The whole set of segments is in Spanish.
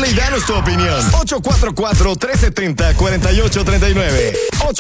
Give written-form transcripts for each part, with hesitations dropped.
Habla y danos tu opinión. 844-370-4839.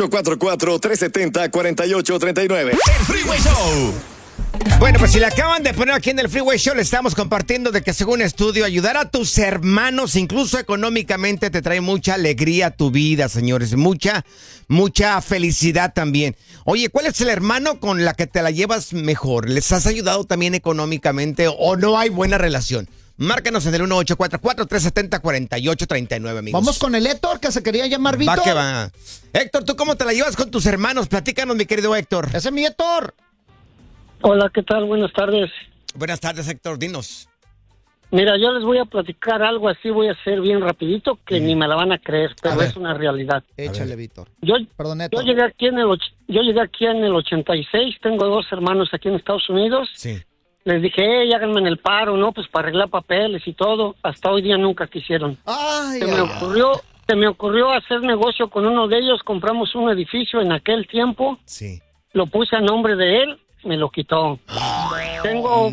844-370-4839. El Freeway Show. Bueno, pues si le acaban de poner aquí en el Freeway Show, le estamos compartiendo de que según un estudio, ayudar a tus hermanos, incluso económicamente, te trae mucha alegría a tu vida, señores. Mucha felicidad también. Oye, ¿cuál es el hermano con la que te la llevas mejor? ¿Les has ayudado también económicamente o no hay buena relación? Márcanos en el 1844-370-4839, amigos. Vamos con el Héctor, que se quería llamar Víctor. Va que va. Héctor, ¿tú cómo te la llevas con tus hermanos? Platícanos, mi querido Héctor. Ese es mi Héctor. Hola, ¿qué tal? Buenas tardes. Buenas tardes, Héctor, dinos. Mira, yo les voy a platicar algo así, voy a hacer bien rapidito, que ni me la van a creer, pero es una realidad. Échale, Víctor. Perdón, Héctor. Yo llegué aquí en el 86, tengo 2 hermanos aquí en Estados Unidos. Sí. Les dije, háganme en el paro, ¿no? Pues para arreglar papeles y todo. Hasta hoy día nunca quisieron. Se me ocurrió hacer negocio con uno de ellos, compramos un edificio en aquel tiempo. Sí. Lo puse a nombre de él, me lo quitó. Tengo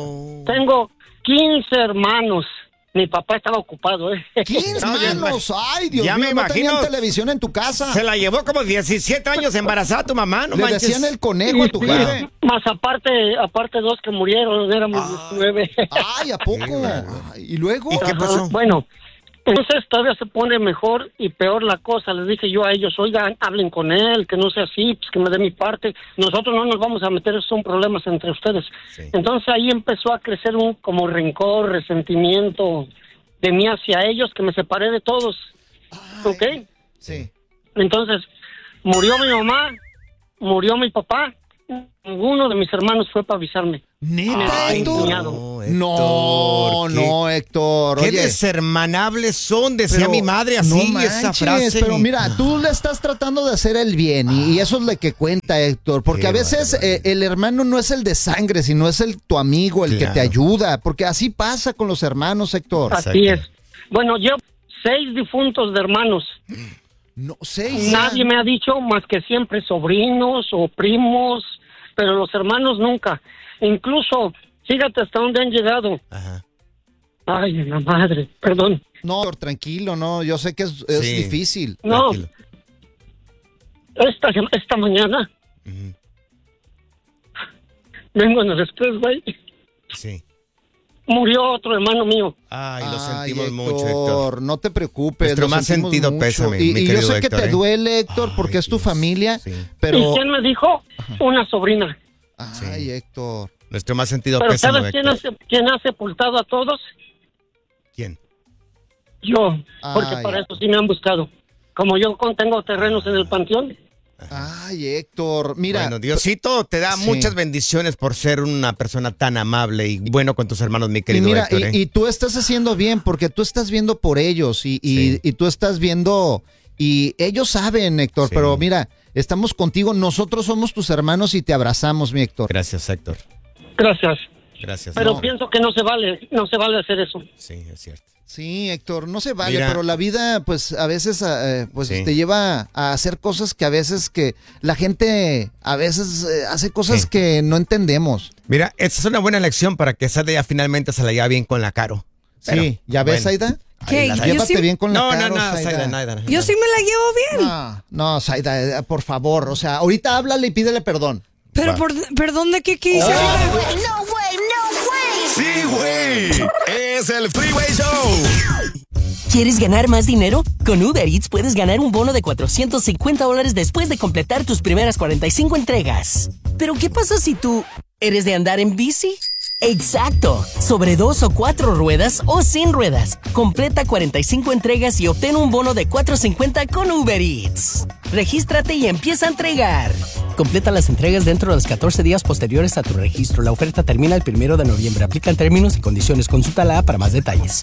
15 hermanos. Mi papá estaba ocupado, 15 hermanos. Ay, Dios ya mío, me no imagino. tenían televisión en tu casa. Se la llevó como 17 años embarazada tu mamá, no Le manches. decían el conejo a tu jefe. Más aparte 2 que murieron, éramos 19. Ay, ¿a poco? ¿Y luego? ¿Y qué pasó? Bueno, entonces todavía se pone mejor y peor la cosa. Les dije yo a ellos, oigan, hablen con él, que no sea así, pues que me dé mi parte. Nosotros no nos vamos a meter, esos son problemas entre ustedes. Sí. Entonces ahí empezó a crecer un como rencor, resentimiento de mí hacia ellos, que me separé de todos. ¿Ok? Sí. Entonces, murió mi mamá, murió mi papá. Ninguno de mis hermanos fue para avisarme. ¿Neta, Héctor? No, Héctor. Qué deshermanables son, decía mi madre así, no esa frase. Pero mira, tú le estás tratando de hacer el bien y eso es lo que cuenta, Héctor. Porque a veces el hermano no es el de sangre, sino es tu amigo, el que te ayuda. Porque así pasa con los hermanos, Héctor. Así es. Bueno, yo 6 difuntos de hermanos. No, 6. Nadie me ha dicho más que siempre sobrinos o primos, pero los hermanos nunca. Incluso, fíjate hasta dónde han llegado. Ajá. Ay, la madre, perdón. No, tranquilo, no, yo sé que es difícil. No, tranquilo. Esta mañana vengo en el expressway. Sí. Murió otro hermano mío. Ay, lo sentimos Héctor, mucho, Héctor. No te preocupes. Nuestro más sentido mucho. pésame, Y mi yo querido sé que Héctor, te duele, Héctor, porque es tu familia, pero... ¿Y quién me dijo? Una sobrina. Ay, Héctor. Nuestro más sentido Pero pésame, ¿sabes Héctor. quién ha sepultado a todos? ¿Quién? Yo, porque para eso sí me han buscado. Como yo tengo terrenos en el panteón. Ay, Héctor, mira. Bueno, Diosito te da muchas bendiciones por ser una persona tan amable y bueno con tus hermanos, mi querido Héctor. Y tú estás haciendo bien porque tú estás viendo por ellos y tú estás viendo y ellos saben, Héctor, pero mira, estamos contigo, nosotros somos tus hermanos y te abrazamos, mi Héctor. Gracias, Héctor. Gracias. Pero No. pienso que no se vale hacer eso. Sí, es cierto. Sí, Héctor, no se vale, Mira, pero la vida, pues, a veces, te lleva a hacer cosas que a veces que la gente, a veces, hace cosas que no entendemos. Mira, esta es una buena lección para que Saida ya finalmente se la lleve bien con la Caro. Pero, sí, ¿ya ves, Saida? ¿Qué? Llévate bien con la Caro, Saida, nada. Yo sí me la llevo bien. No, Saida, por favor, o sea, ahorita háblale y pídele perdón. Pero, ¿perdón de qué hice? Sí, güey. Es el Freeway Show. ¿Quieres ganar más dinero? Con Uber Eats puedes ganar un bono de $450 después de completar tus primeras 45 entregas. ¿Pero qué pasa si tú eres de andar en bici? ¡Exacto! Sobre 2 o 4 ruedas o sin ruedas. Completa 45 entregas y obtén un bono de $450 con Uber Eats. Regístrate y empieza a entregar. Completa las entregas dentro de los 14 días posteriores a tu registro. La oferta termina el 1 de noviembre. Aplican términos y condiciones. Consulta la app para más detalles.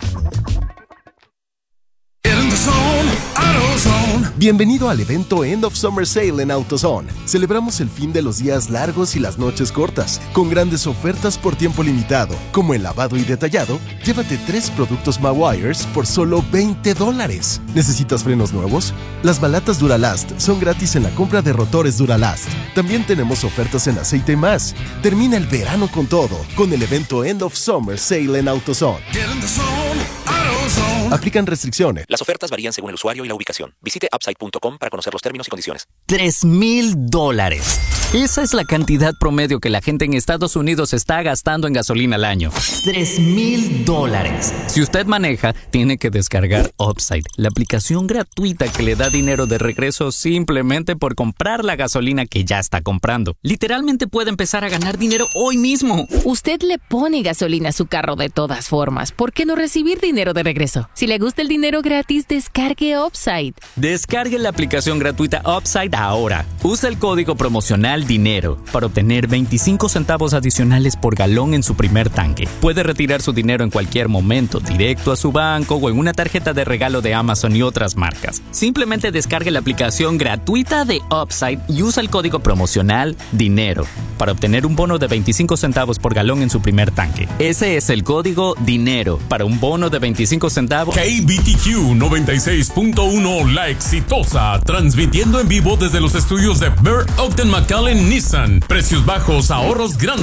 Bienvenido al evento End of Summer Sale en AutoZone. Celebramos el fin de los días largos y las noches cortas, con grandes ofertas por tiempo limitado, como el lavado y detallado. Llévate 3 productos Mawires por solo $20. ¿Necesitas frenos nuevos? Las balatas Duralast son gratis en la compra de rotores Duralast. También tenemos ofertas en aceite y más. Termina el verano con todo, con el evento End of Summer Sale en AutoZone. Aplican restricciones. Las ofertas varían según el usuario y la ubicación. Visite upside.com para conocer los términos y condiciones. $3,000. Esa es la cantidad promedio que la gente en Estados Unidos está gastando en gasolina al año. $3,000. Si usted maneja, tiene que descargar Upside, la aplicación gratuita que le da dinero de regreso simplemente por comprar la gasolina que ya está comprando. Literalmente puede empezar a ganar dinero hoy mismo. Usted le pone gasolina a su carro de todas formas. ¿Por qué no recibir dinero de regreso? Si le gusta el dinero gratis, descargue Upside. Descargue la aplicación gratuita Upside ahora. Usa el código promocional DINERO para obtener 25 centavos adicionales por galón en su primer tanque. Puede retirar su dinero en cualquier momento, directo a su banco o en una tarjeta de regalo de Amazon y otras marcas. Simplemente descargue la aplicación gratuita de Upside y usa el código promocional DINERO para obtener un bono de 25 centavos por galón en su primer tanque. Ese es el código DINERO para un bono de 25 centavos. KBTQ 96.1 La Exitosa, transmitiendo en vivo desde los estudios de Burr Ogden McAllen Nissan. Precios bajos, ahorros grandes.